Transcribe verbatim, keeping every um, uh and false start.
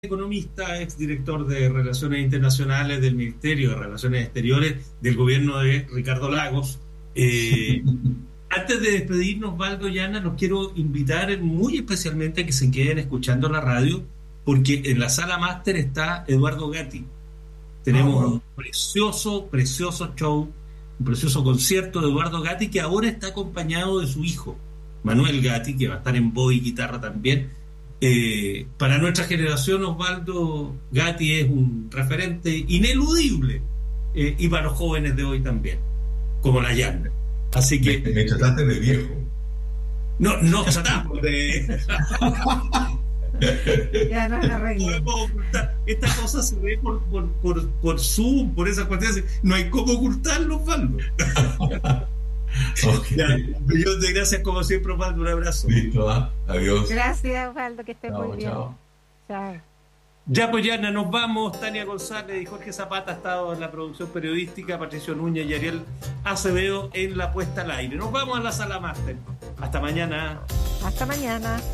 Economista, exdirector de Relaciones Internacionales del Ministerio de Relaciones Exteriores del gobierno de Ricardo Lagos. Eh, antes de despedirnos, Valdo y Ana, los quiero invitar muy especialmente a que se queden escuchando la radio, porque en la sala máster está Eduardo Gatti. Tenemos oh, wow. un precioso, precioso show, un precioso concierto de Eduardo Gatti, que ahora está acompañado de su hijo, Manuel Gatti, que va a estar en voz y guitarra también. Eh, para nuestra generación, Osvaldo Gatti es un referente ineludible, eh, y para los jóvenes de hoy también, como la Llana. Así que me, me trataste de viejo. No, no tratamos de ya no la arreglé. Esta cosa se ve por, por, por, por Zoom, por esas cuestiones. No hay cómo ocultarlo, Osvaldo. Okay. Ya, millón de gracias como siempre, Osvaldo, un abrazo. Listo, ¿eh? Adiós. Gracias, Osvaldo, que estés chao, muy bien. Chao. Chao. Ya pues, Yana, nos vamos. Tania González y Jorge Zapata ha estado en la producción periodística, Patricio Núñez y Ariel Acevedo en la puesta al aire. Nos vamos a la sala máster. Hasta mañana. Hasta mañana.